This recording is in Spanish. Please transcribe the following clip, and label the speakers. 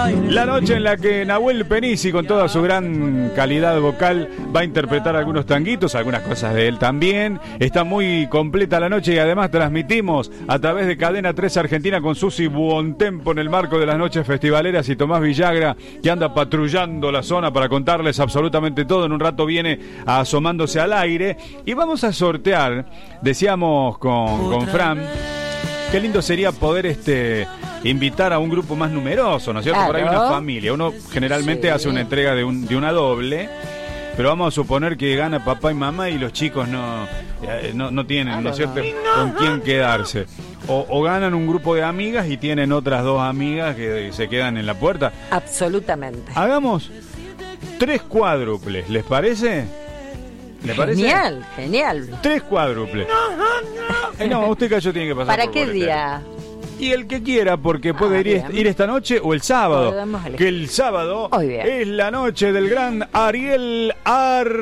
Speaker 1: La noche en la que Nahuel Penisi, con toda su gran calidad vocal, va a interpretar algunos tanguitos, algunas cosas de él también. Está muy completa la noche y además transmitimos a través de Cadena 3 Argentina con Susi Buontempo en el marco de las noches festivaleras y Tomás Villagra, que anda patrullando la zona para contarles absolutamente todo. En un rato viene asomándose al aire y vamos a sortear, decíamos con Fran, qué lindo sería poder invitar a un grupo más numeroso, ¿no es cierto?
Speaker 2: Claro.
Speaker 1: Por ahí una familia. Uno generalmente hace una entrega de una doble, pero vamos a suponer que gana papá y mamá y los chicos no tienen, ¿no es cierto?, con quién quedarse. O ganan un grupo de amigas y tienen otras dos amigas que se quedan en la puerta.
Speaker 2: Absolutamente.
Speaker 1: Hagamos 3 cuádruples, ¿les parece? ¿Le parece?
Speaker 2: Genial.
Speaker 1: 3 cuádruples. No, usted cayó, tiene que pasar.
Speaker 2: ¿Para
Speaker 1: por
Speaker 2: qué
Speaker 1: boletero.
Speaker 2: día?
Speaker 1: Y el que quiera, porque puede ir esta noche o el sábado.
Speaker 2: Podemos elegir.
Speaker 1: Que el sábado
Speaker 2: Muy bien.
Speaker 1: es la noche del gran Ariel